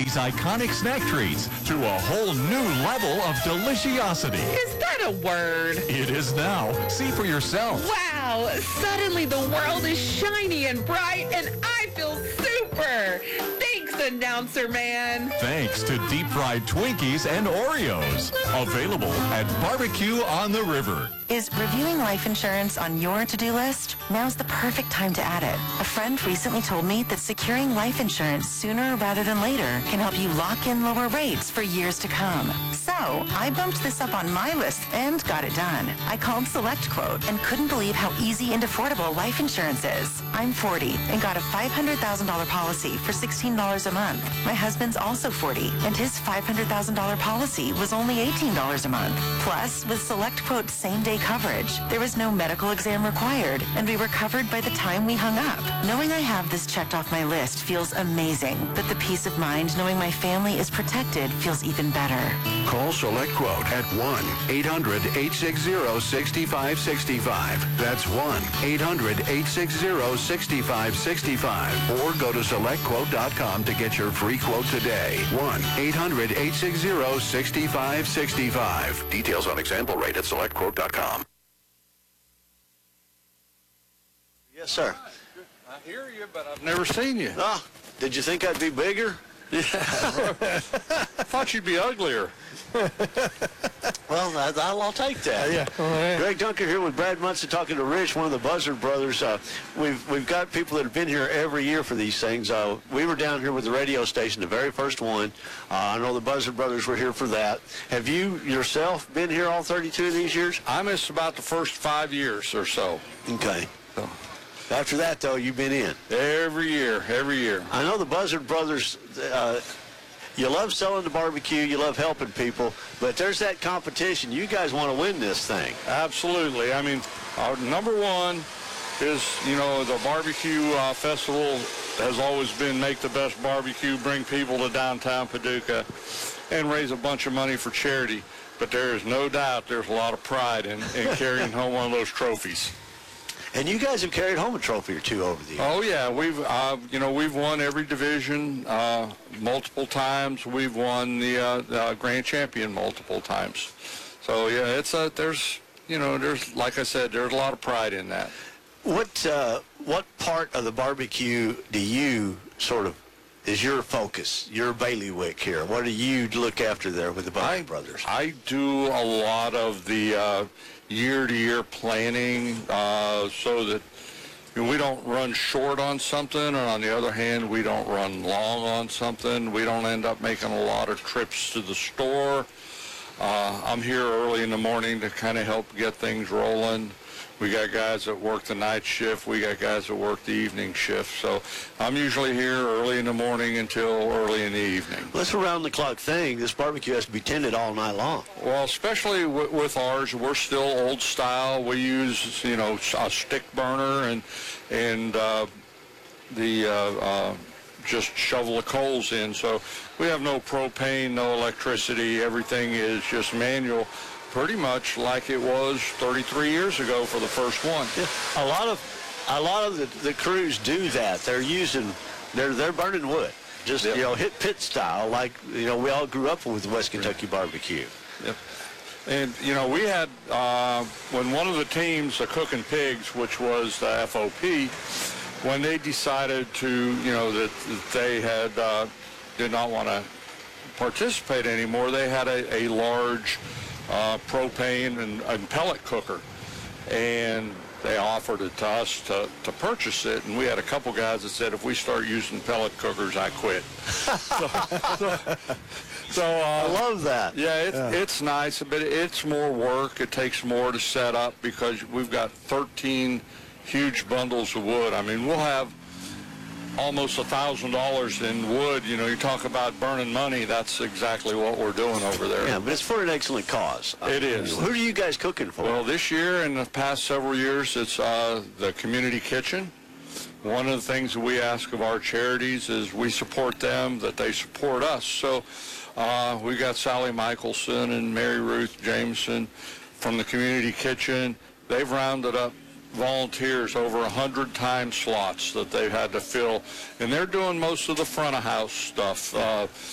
these iconic snack treats to a whole new level of deliciosity. Is that a word? It is now. See for yourself. Wow! Suddenly the world is shiny and bright, and I feel super! Thanks, announcer man! Thanks to deep-fried Twinkies and Oreos. Available at Barbecue on the River. Is reviewing life insurance on your to-do list? Now's the perfect time to add it. A friend recently told me that securing life insurance sooner rather than later can help you lock in lower rates for years to come. So I bumped this up on my list and got it done. I called SelectQuote and couldn't believe how easy and affordable life insurance is. I'm 40 and got a $500,000 policy for $16 a month. My husband's also 40 and his $500,000 policy was only $18 a month. Plus, with SelectQuote's same-day coverage, there was no medical exam required, and we were covered by the time we hung up. Knowing I have this checked off my list feels amazing, but the peace of mind knowing my family is protected feels even better. Call SelectQuote at 1-800-860-6565. That's 1-800-860-6565. Or go to SelectQuote.com to get your free quote today. 1-800-860-6565. Details on example rate at SelectQuote.com. Yes, sir. I hear you, but I've never seen you. Oh, did you think I'd be bigger? Yeah. I thought you'd be uglier. Well, I'll take that. Yeah. Greg Dunker here with Brad Munson talking to Rich, one of the Buzzard brothers. We've got people that have been here every year for these things. We were down here with the radio station, the very first one. I know the Buzzard brothers were here for that. Have you yourself been here all 32 of these years? I missed about the first 5 years or so. Okay. So, after that, though, you've been in. every year. I know the Buzzard brothers, you love selling the barbecue, you love helping people, but there's that competition. You guys want to win this thing. Absolutely. I mean, our number one is, the barbecue festival has always been make the best barbecue, bring people to downtown Paducah, and raise a bunch of money for charity. But there is no doubt there's a lot of pride in carrying home one of those trophies. And you guys have carried home a trophy or two over the years. Oh yeah, we've won every division multiple times. We've won the grand champion multiple times. So yeah, there's like I said, there's a lot of pride in that. What part of the barbecue do you sort of is your focus, your bailiwick here? What do you look after there with the Buzzard brothers? I do a lot of the year-to-year planning so that we don't run short on something, and on the other hand, we don't run long on something. We don't end up making a lot of trips to the store. I'm here early in the morning to kind of help get things rolling. We got guys that work the night shift. We got guys that work the evening shift. So I'm usually here early in the morning until early in the evening. Well, it's a round-the-clock thing. This barbecue has to be tended all night long. Well, especially with ours, we're still old style. We use, a stick burner and just shovel the coals in. So we have no propane, no electricity. Everything is just manual, pretty much like it was 33 years ago for the first one. Yeah. A lot of the crews do that. They're burning wood, just hit pit style, like we all grew up with West Kentucky barbecue. Yep. And we had when one of the teams, the Cooking Pigs, which was the FOP, when they decided to that they had did not want to participate anymore, they had a large propane and pellet cooker, and they offered it to us to purchase it, and we had a couple guys that said, if we start using pellet cookers, I quit. So I love that. Yeah, it's nice, but it's more work. It takes more to set up because we've got 13 huge bundles of wood. I mean, we'll have almost $1,000 in wood. You talk about burning money. That's exactly what we're doing over there. Yeah, but it's for an excellent cause. It is. Who are you guys cooking for? Well, this year and the past several years, it's the community kitchen. One of the things that we ask of our charities is we support them, that they support us. So we got Sally Michelson and Mary Ruth Jameson from the community kitchen. They've rounded up volunteers, over 100 time slots that they've had to fill, and they're doing most of the front of house stuff.